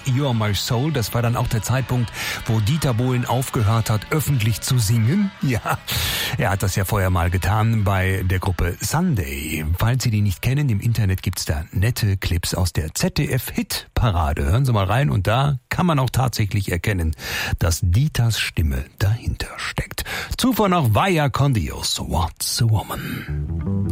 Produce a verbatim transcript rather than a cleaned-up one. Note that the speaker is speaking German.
You're My Soul. Das war dann auch der Zeitpunkt, wo Dieter Bohlen aufgehört hat, öffentlich zu singen. Ja, er hat das ja vorher mal getan bei der Gruppe Sunday. Falls Sie die nicht kennen, im Internet gibt's da nette Clips aus der Z D F-Hit-Parade. Hören Sie mal rein und da kann man auch tatsächlich erkennen, dass Dieters Stimme dahinter steckt. Zuvor noch Vaya con Dios, What's a Woman?